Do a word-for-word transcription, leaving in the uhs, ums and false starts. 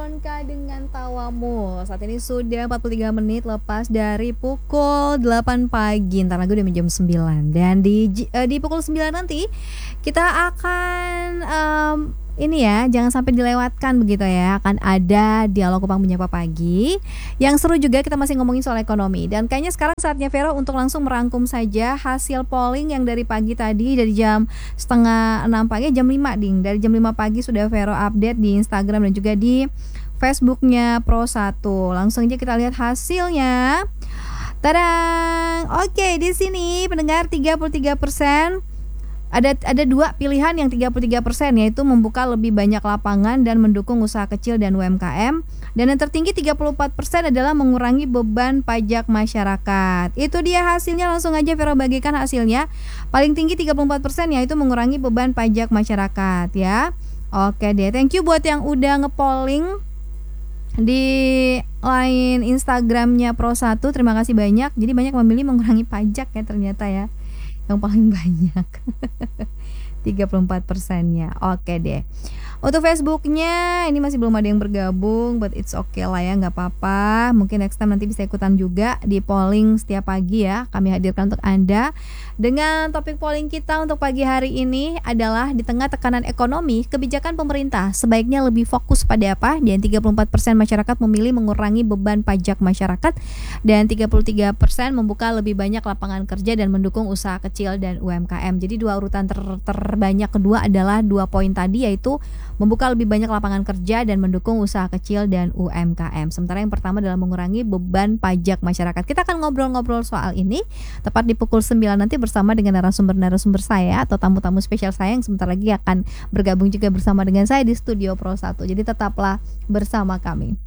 Veronica dengan Tawamu. Saat ini sudah empat puluh tiga menit lepas dari pukul delapan pagi. Ntar lagi udah jam sembilan. Dan di uh, di pukul sembilan nanti kita akan um, ini ya, jangan sampai dilewatkan begitu ya. Akan ada dialog Kupang Menyapa Pagi. Yang seru juga, kita masih ngomongin soal ekonomi. Dan kayaknya sekarang saatnya Vero untuk langsung merangkum saja hasil polling yang dari pagi tadi, dari jam setengah enam pagi, jam lima ding. Dari jam lima pagi sudah Vero update di Instagram dan juga di Facebooknya Pro satu. Langsung aja kita lihat hasilnya. Tadang. Oke, di sini pendengar tiga puluh tiga persen. Ada ada dua pilihan yang tiga puluh tiga persen, yaitu membuka lebih banyak lapangan dan mendukung usaha kecil dan U M K M. Dan yang tertinggi tiga puluh empat persen adalah mengurangi beban pajak masyarakat. Itu dia hasilnya, langsung aja Vero bagikan hasilnya. Paling tinggi tiga puluh empat persen yaitu mengurangi beban pajak masyarakat ya. Oke deh, thank you buat yang udah nge-polling di line Instagramnya Pro satu. Terima kasih banyak. Jadi banyak memilih mengurangi pajak ya ternyata ya. Yang paling banyak tiga puluh empat persennya. Oke deh. Untuk Facebooknya ini masih belum ada yang bergabung, but it's okay lah ya, gak apa-apa. Mungkin next time nanti bisa ikutan juga di polling setiap pagi ya. Kami hadirkan untuk Anda. Dengan topik polling kita untuk pagi hari ini adalah di tengah tekanan ekonomi, kebijakan pemerintah sebaiknya lebih fokus pada apa? Dan tiga puluh empat persen masyarakat memilih mengurangi beban pajak masyarakat. Dan tiga puluh tiga persen membuka lebih banyak lapangan kerja dan mendukung usaha kecil dan U M K M. Jadi dua urutan ter- terbanyak kedua adalah dua poin tadi, yaitu membuka lebih banyak lapangan kerja dan mendukung usaha kecil dan U M K M. Sementara yang pertama adalah mengurangi beban pajak masyarakat. Kita akan ngobrol-ngobrol soal ini tepat di pukul sembilan nanti bersama dengan narasumber-narasumber saya atau tamu-tamu spesial saya yang sebentar lagi akan bergabung juga bersama dengan saya di studio Pro satu. Jadi tetaplah bersama kami.